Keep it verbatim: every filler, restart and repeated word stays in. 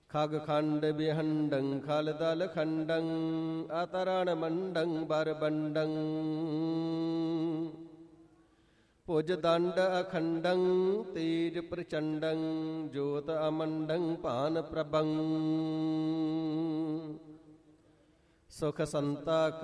ਖਗ ਖੰਡ ਬਿਹੰਡੰ ਖਲ ਦਲ ਖੰਡੰ ਅਤਰਣ ਮੰਡੰ ਬਰਬੰਡੰ ਭੁਜ ਦੰਡ ਅਖੰਡੰ ਤੇਜ ਪ੍ਰਚੰਡੰ ਜੋਤ ਅਮੰਡੰ ਭਾਨ ਪ੍ਰਭੰ ਸੁਖ ਸੰਤਾ